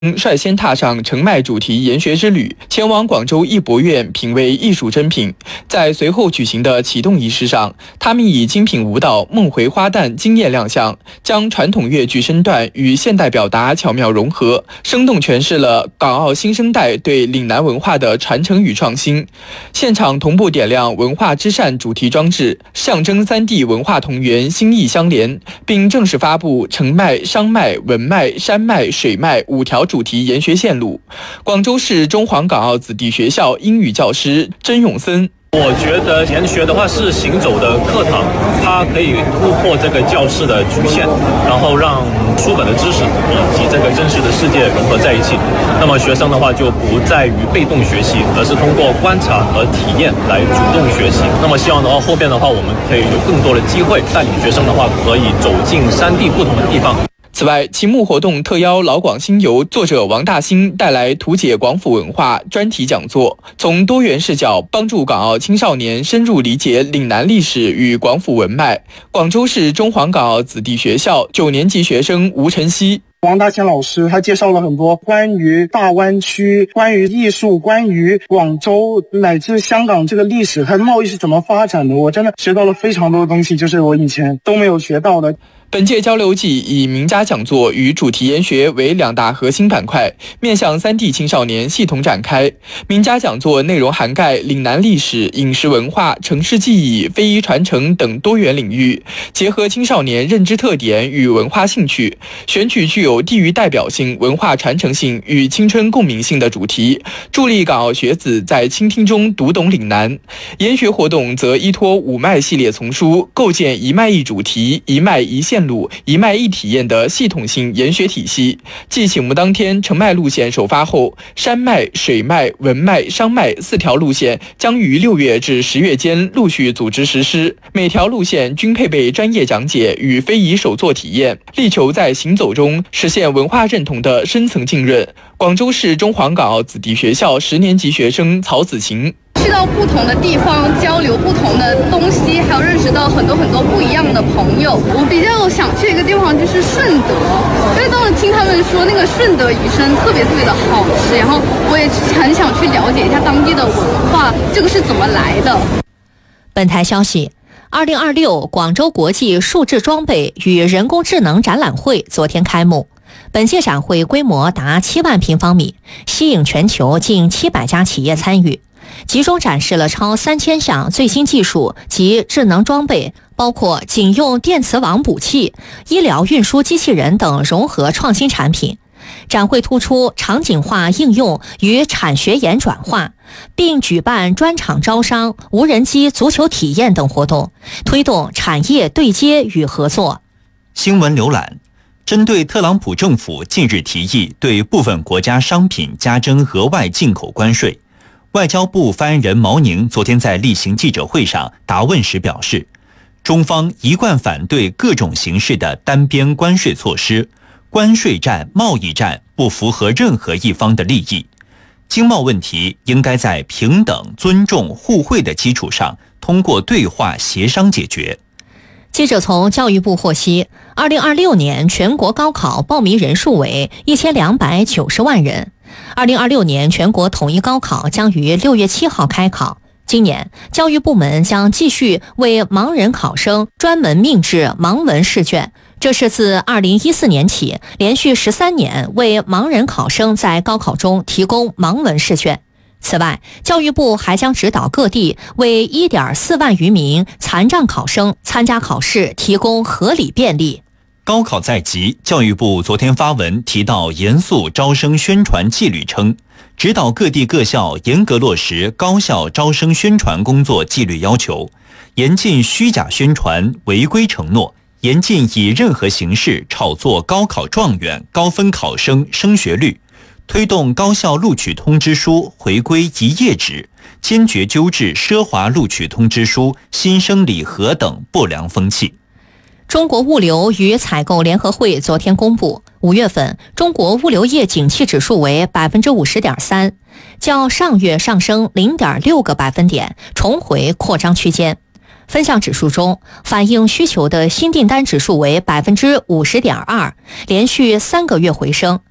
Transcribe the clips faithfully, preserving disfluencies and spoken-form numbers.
率先踏上澄迈主题研学之旅，前往广州艺博院品味艺术珍品。在随后举行的启动仪式上，他们以精品舞蹈《梦回花旦》惊艳亮相，将传统粤剧身段与现代表达巧妙融合，生动诠释了港澳新生代对岭南文化的传承与创新。现场同步点亮文化之扇主题装置，象征三地文化同源、心意相连，并正式发布澄迈、商迈、文迈、山迈、水迈五条主题研学线路。广州市中华港澳子弟学校英语教师甄永森， 我觉得研学的话是行走的课堂，它可以突破这个教室的局限，然后让书本的知识以及这个真实的世界融合在一起。那么学生的话就不在于被动学习，而是通过观察和体验来主动学习。那么希望的话，后边的话我们可以有更多的机会带领学生的话可以走进三地不同的地方。 此外，期末活动特邀老广新游作者王大兴带来图解广府文化专题讲座，从多元视角帮助港澳青少年深入理解岭南历史与广府文脉。广州市中华港澳子弟学校九年级学生吴晨曦， 王大贤老师他介绍了很多关于大湾区、关于艺术、关于广州乃至香港这个历史和贸易是怎么发展的，我真的学到了非常多的东西，就是我以前都没有学到的。 本届交流季以名家讲座与主题研学为两大核心板块，面向三地青少年系统展开。名家讲座内容涵盖岭南历史、饮食文化、城市记忆、非遗传承等多元领域，结合青少年认知特点与文化兴趣，选取具有地域代表性、文化传承性与青春共鸣性的主题，助力港澳学子在倾听中读懂岭南。研学活动则依托五脉系列丛书，构建一脉一主题、一脉一线路、一脉一体验的系统性研学体系。继启幕当天澄迈路线首发后，山脉、水脉、文脉、商脉四条路线将于六月至十月间陆续组织实施，每条路线均配备专业讲解与非遗手作体验，力求在行走中实现文化认同的深层浸润。广州市中华港澳子弟学校十年级学生曹子晴， 去到不同的地方交流不同的东西，还有认识到很多很多不一样的朋友。我比较想去一个地方就是顺德，因为当时听他们说那个顺德鱼生特别特别的好吃，然后我也很想去了解一下当地的文化，这个是怎么来的。 本台消息，二零二六广州国际数字装备与人工智能展览会昨天开幕。本届展会规模达七万平方米，吸引全球近七百家企业参与，集中展示了超三千项最新技术及智能装备，包括警用电磁网补器、医疗运输机器人等融合创新产品。展会突出场景化应用与产学研转化，并举办专场招商、无人机足球体验等活动，推动产业对接与合作。 新闻浏览，针对特朗普政府近日提议对部分国家商品加征额外进口关税，外交部发言人毛宁昨天在例行记者会上答问时表示，中方一贯反对各种形式的单边关税措施，关税战、贸易战不符合任何一方的利益，经贸问题应该在平等、尊重、互惠的基础上，通过对话协商解决。 记者从教育部获悉，二零二六年全国高考报名人数为一千两百九十万人。二零二六年全国统一高考将于六月七号开考。今年，教育部门将继续为盲人考生专门命制盲文试卷，这是自二零一四年起连续十三年为盲人考生在高考中提供盲文试卷。此外，教育部还将指导各地为 一点四万余名残障考生参加考试提供合理便利。 高考在即，教育部昨天发文提到严肃招生宣传纪律，称指导各地各校严格落实高校招生宣传工作纪律要求，严禁虚假宣传、违规承诺，严禁以任何形式炒作高考状元、高分考生升学率，推动高校录取通知书回归一页纸，坚决纠治奢华录取通知书、新生礼盒等不良风气。 中国物流与采购联合会昨天公布，五月份中国物流业景气指数为 百分之五十点三， 较上月上升 零点六个百分点，重回扩张区间。分项指数中，反映需求的新订单指数为 百分之五十点二， 连续三个月回升。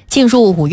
进入五月。